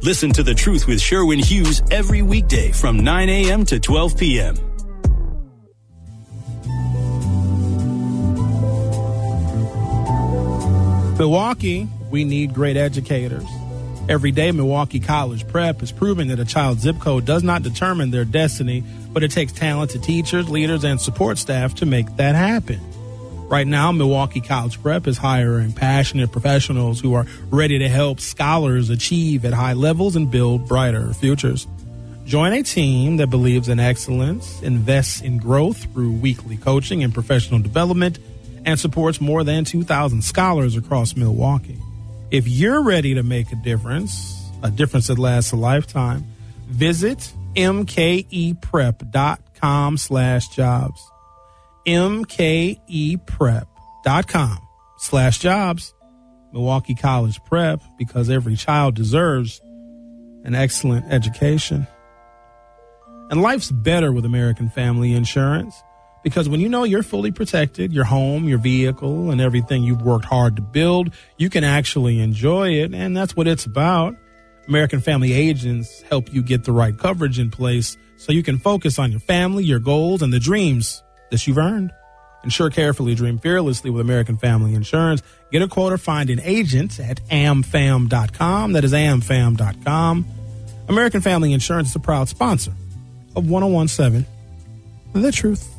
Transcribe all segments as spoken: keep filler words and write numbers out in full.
Listen to The Truth with Sherwin Hughes every weekday from nine a.m. to twelve p.m. Milwaukee, we need great educators. Every day, Milwaukee College Prep is proving that a child's zip code does not determine their destiny, but it takes talented teachers, leaders, and support staff to make that happen. Right now, Milwaukee College Prep is hiring passionate professionals who are ready to help scholars achieve at high levels and build brighter futures. Join a team that believes in excellence, invests in growth through weekly coaching and professional development, and supports more than two thousand scholars across Milwaukee. If you're ready to make a difference, a difference that lasts a lifetime, visit mkeprep.com slash jobs. mkeprep.com slash jobs. Milwaukee College Prep, because every child deserves an excellent education. And life's better with American Family Insurance, because when you know you're fully protected, your home, your vehicle, and everything you've worked hard to build, you can actually enjoy it, and that's what it's about. American Family agents help you get the right coverage in place so you can focus on your family, your goals, and the dreams that you've earned. Insure carefully, dream fearlessly with American Family Insurance. Get a quote or find an agent at a m fam dot com. That is a m fam dot com. American Family Insurance is a proud sponsor of one oh one point seven The Truth.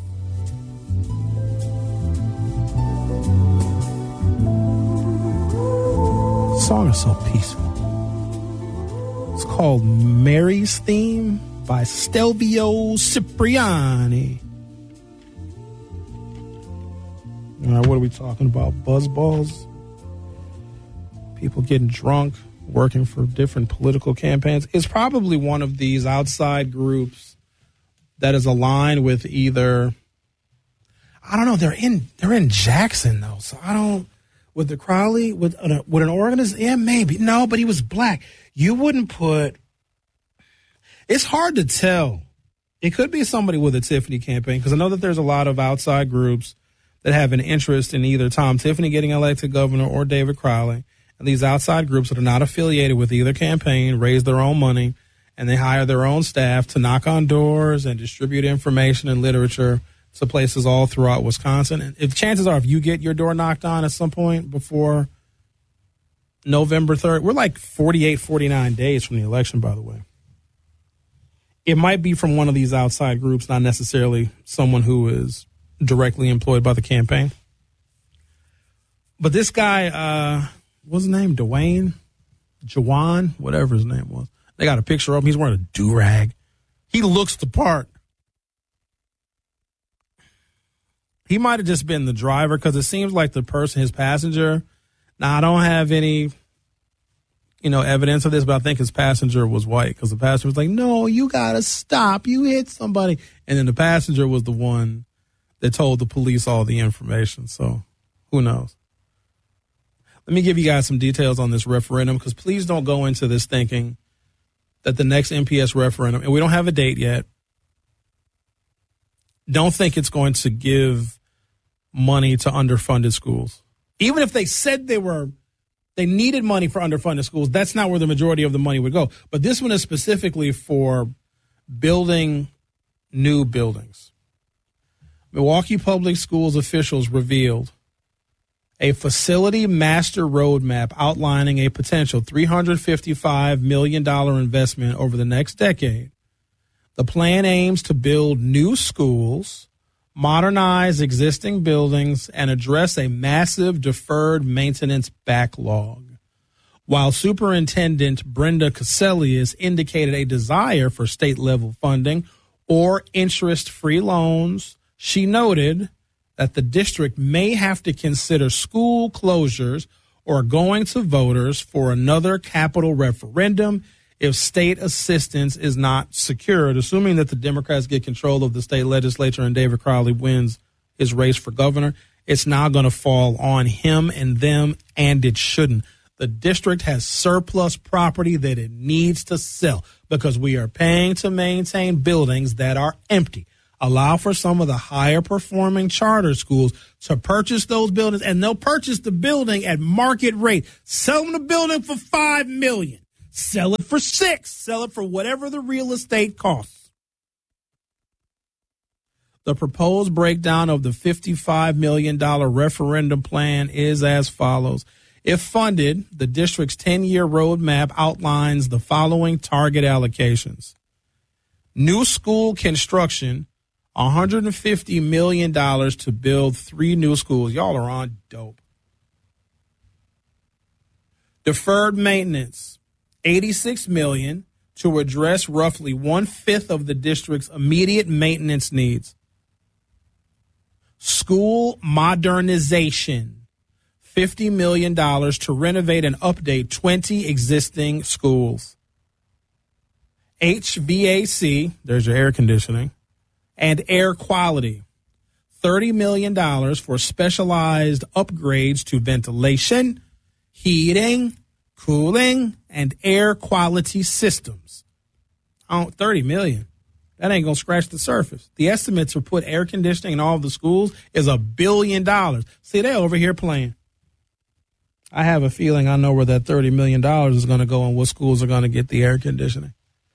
The song is so peaceful. It's called Mary's Theme by Stelvio Cipriani. All right, what are we talking about? Buzzballs? People getting drunk, working for different political campaigns. It's probably one of these outside groups that is aligned with either, I don't know, they're in they're in Jackson, though. So I don't, with the Crowley, with, uh, with an organist, yeah, maybe. No, but he was black. You wouldn't put, it's hard to tell. It could be somebody with a Tiffany campaign, because I know that there's a lot of outside groups that have an interest in either Tom Tiffany getting elected governor or David Crowley. And these outside groups that are not affiliated with either campaign raise their own money, and they hire their own staff to knock on doors and distribute information and literature to places all throughout Wisconsin. And if chances are, if you get your door knocked on at some point before November third, we're like forty-eight, forty-nine days from the election, by the way. It might be from one of these outside groups, not necessarily someone who is directly employed by the campaign. But this guy, uh, what's his name? Dwayne? Jawan? Whatever his name was. They got a picture of him. He's wearing a do-rag. He looks the part. He might have just been the driver, because it seems like the person, his passenger, now I don't have any, you know, evidence of this, but I think his passenger was white, because the passenger was like, no, you got to stop. You hit somebody. And then the passenger was the one that told the police all the information. So who knows? Let me give you guys some details on this referendum, because please don't go into this thinking that the next N P S referendum, and we don't have a date yet, don't think it's going to give money to underfunded schools. Even if they said they were, they needed money for underfunded schools, that's not where the majority of the money would go. But this one is specifically for building new buildings. Milwaukee Public Schools officials revealed a facility master roadmap outlining a potential three hundred fifty-five million dollars investment over the next decade. The plan aims to build new schools, modernize existing buildings, and address a massive deferred maintenance backlog. While Superintendent Brenda Cassellius indicated a desire for state-level funding or interest-free loans, she noted that the district may have to consider school closures or going to voters for another capital referendum if state assistance is not secured, assuming that the Democrats get control of the state legislature and David Crowley wins his race for governor. It's now going to fall on him and them, and it shouldn't. The district has surplus property that it needs to sell because we are paying to maintain buildings that are empty. Allow for some of the higher performing charter schools to purchase those buildings, and they'll purchase the building at market rate. Sell them the building for five million dollars. Sell it for six. Sell it for whatever the real estate costs. The proposed breakdown of the fifty-five million dollars referendum plan is as follows. If funded, the district's ten-year roadmap outlines the following target allocations. New school construction, one hundred fifty million dollars to build three new schools. Y'all are on dope. Deferred maintenance, eighty-six million dollars to address roughly one-fifth of the district's immediate maintenance needs. School modernization, fifty million dollars to renovate and update twenty existing schools. H V A C, there's your air conditioning, and air quality, thirty million dollars for specialized upgrades to ventilation, heating, cooling, and air quality systems. Oh, thirty million dollars. That ain't going to scratch the surface. The estimates for put air conditioning in all of the schools is a billion dollars. See, they're over here playing. I have a feeling I know where that thirty million dollars is going to go and what schools are going to get the air conditioning.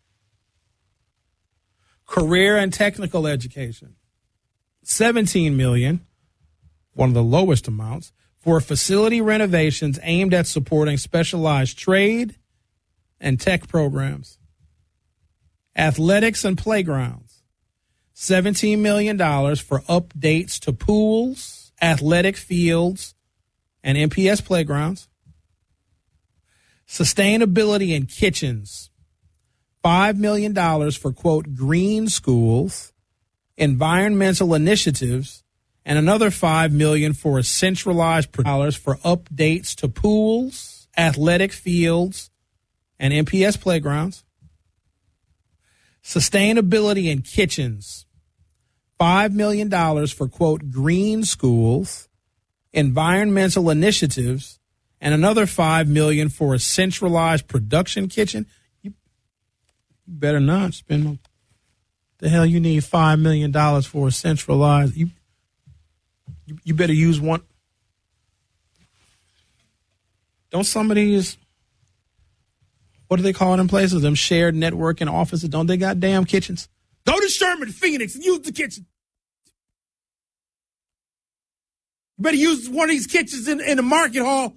Career and technical education, seventeen million dollars, one of the lowest amounts, for facility renovations aimed at supporting specialized trade and tech programs. Athletics and playgrounds, seventeen million dollars for updates to pools, athletic fields, and M P S playgrounds. Sustainability in kitchens, five million dollars for, quote, green schools, environmental initiatives, and another five million dollars for a centralized dollars for updates to pools, athletic fields, and M P S playgrounds. Sustainability in kitchens, five million dollars for, quote, green schools, environmental initiatives, and another five million dollars for a centralized production kitchen. You better not spend no, the hell you need five million dollars for a centralized. You, you, you better use one. Don't some of these, what do they call them places? Them shared networking offices. Don't they got damn kitchens? Go to Sherman, Phoenix, and use the kitchen. You better use one of these kitchens in, in the market hall.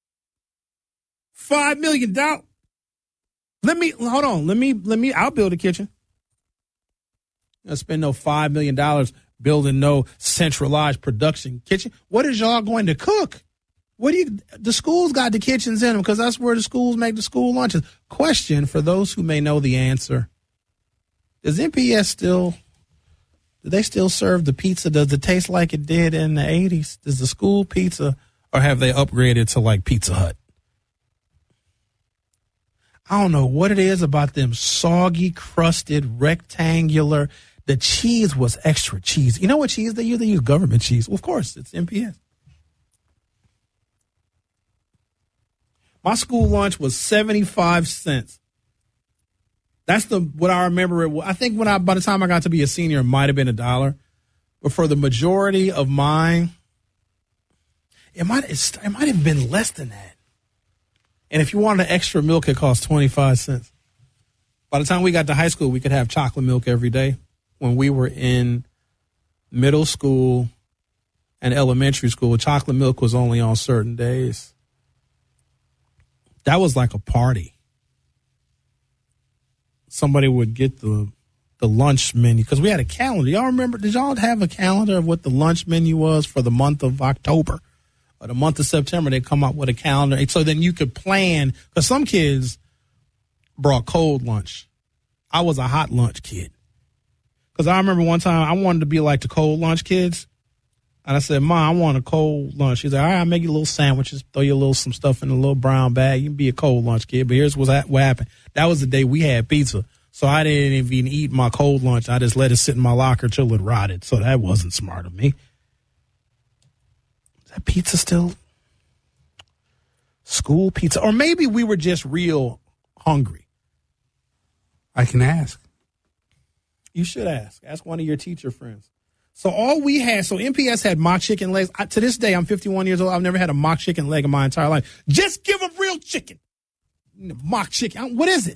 Five million dollars. Let me, hold on. Let me, let me, I'll build a kitchen. I'll spend no five million dollars building no centralized production kitchen. What is y'all going to cook? What do you, the schools got the kitchens in them because that's where the schools make the school lunches. Question for those who may know the answer. Does M P S still, do they still serve the pizza? Does it taste like it did in the eighties? Does the school pizza, or have they upgraded to like Pizza Hut? I don't know what it is about them soggy, crusted, rectangular. The cheese was extra cheese. You know what cheese they use? They use government cheese. Well, of course, it's M P S. My school lunch was seventy-five cents. That's the what I remember. It, I think when I by the time I got to be a senior, it might have been a dollar. But for the majority of mine, it might it might have been less than that. And if you wanted an extra milk, it cost twenty-five cents. By the time we got to high school, we could have chocolate milk every day. When we were in middle school and elementary school, chocolate milk was only on certain days. That was like a party. Somebody would get the the lunch menu because we had a calendar. Y'all remember? Did y'all have a calendar of what the lunch menu was for the month of October or the month of September? They come up with a calendar, so then you could plan. Because some kids brought cold lunch. I was a hot lunch kid because I remember one time I wanted to be like the cold lunch kids. And I said, "Mom, I want a cold lunch." She's like, "All right, I'll make you little sandwiches, throw you a little some stuff in a little brown bag. You can be a cold lunch kid." But here's what's, what happened. That was the day we had pizza. So I didn't even eat my cold lunch. I just let it sit in my locker till it rotted. So that wasn't smart of me. Is that pizza still school pizza? Or maybe we were just real hungry. I can ask. You should ask. Ask one of your teacher friends. So all we had, so M P S had mock chicken legs. I, to this day, I'm fifty-one years old. I've never had a mock chicken leg in my entire life. Just give them real chicken. mock chicken. What is it?